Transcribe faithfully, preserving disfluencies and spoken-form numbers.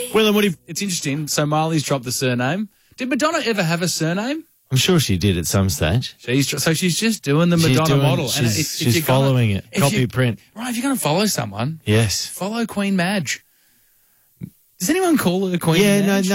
Willem, what do you... It's interesting. So Miley's dropped the surname. Did Madonna ever have a surname? I'm sure she did at some stage. She's so she's just doing the She's Madonna doing- model. She's, and if, if she's you're gonna- following it. if Copy you- print. Right, if you're going to follow someone, Yes. follow Queen Madge. Does anyone call her Queen Yeah, Madge? no, no.